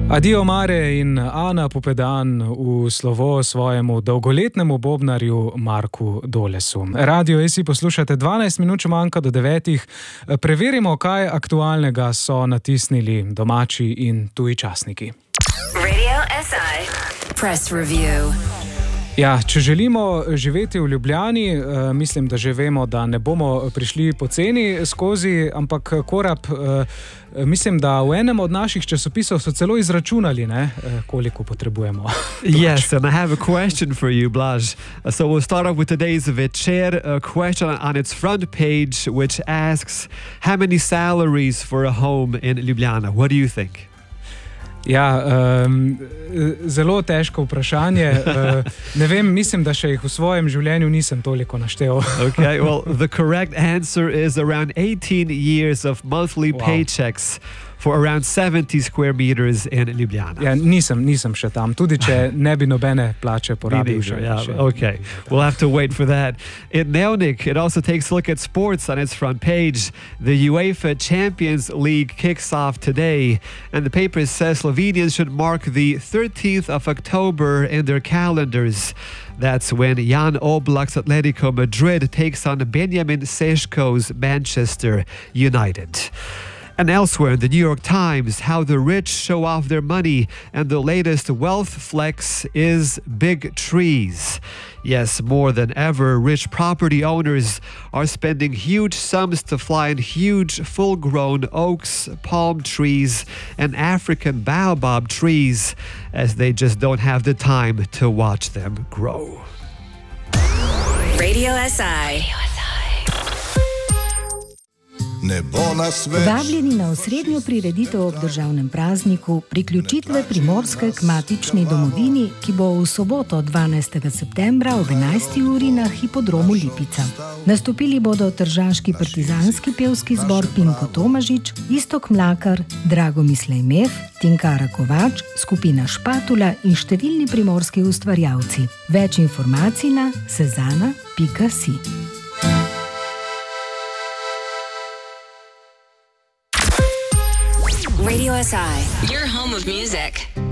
Adio Mare in Ana Pupedan v slovo svojemu dolgoletnemu bobnarju Marku Dolesu. Radio SI poslušate 12 minut, če manjka do 9. Preverimo, kaj aktualnega so natisnili domači in tuji časniki. Radio SI Press Review. Ja, če želimo živeti v Ljubljani, mislim, da že vemo, da ne bomo prišli poceni skozi, ampak Korab, mislim, da v enem od naših časopisov so celo izračunali, koliko potrebujemo. Yes, and I have a question for you, Blaž. So we'll start off with today's Večer, a question on its front page, which asks, how many salaries for a home in Ljubljana? What do you think? Ja, zelo težko vprašanje. Ne vem, mislim, da še jih v svojem življenju nisem toliko naštel. Okay, well, the correct answer is around 18 years of monthly paychecks for around 70 square meters in Ljubljana. Ja, nisem še tam, tudi če ne bi nobene plače porabil. Okay, we'll have to wait for that. In Dnevnik, it also takes a look at sports on its front page. The UEFA Champions League kicks off today, and the paper says Slovenians should mark the 13th of October in their calendars. That's when Jan Oblak's Atletico Madrid takes on Benjamin Sežko's Manchester United. And elsewhere in the New York Times, how the rich show off their money, and the latest wealth flex is big trees. Yes, more than ever, rich property owners are spending huge sums to fly in huge full-grown oaks, palm trees, and African baobab trees, as they just don't have the time to watch them grow. Radio SI. Vabljeni na osrednjo prireditev ob državnem prazniku priključitve Primorske k matični domovini, ki bo v soboto 12. septembra ob 11. uri na hipodromu Lipica. Nastopili bodo tržaški partizanski pevski zbor Pinko Tomažič, Istok Mlakar, Drago Mislejmev, Tinkara Kovač, skupina Špatula in številni primorski ustvarjalci. Več informacij na sezana.si. Radio SI, your home of music.